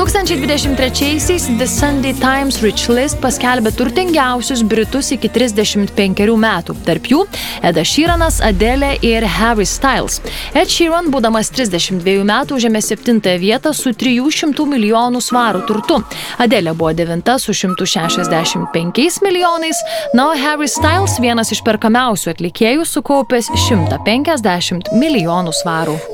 2023-aisiais The Sunday Times Rich List paskelbė turtingiausius britus iki 35 metų. Tarp jų Edas Sheeranas, Adele ir Harry Styles. Ed Sheeran, būdamas 32 metų, užėmė 7 vietą su 300 milijonų svarų turtu. Adele buvo 9 su 165 milijonais, na o Harry Styles, vienas iš perkamiausių atlikėjų, sukaupęs 150 milijonų svarų.